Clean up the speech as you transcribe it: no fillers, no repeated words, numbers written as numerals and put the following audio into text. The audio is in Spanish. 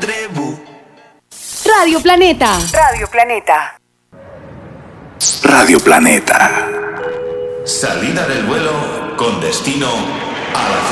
Radio Planeta. Radio Planeta. Radio Planeta. Salida del vuelo con destino a la